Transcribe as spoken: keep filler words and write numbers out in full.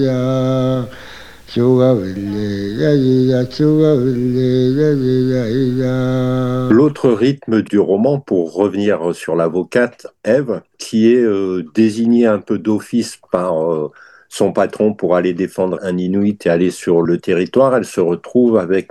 L'autre rythme du roman, pour revenir sur l'avocate Ève, qui est euh, désignée un peu d'office par euh, son patron pour aller défendre un Inuit et aller sur le territoire, elle se retrouve avec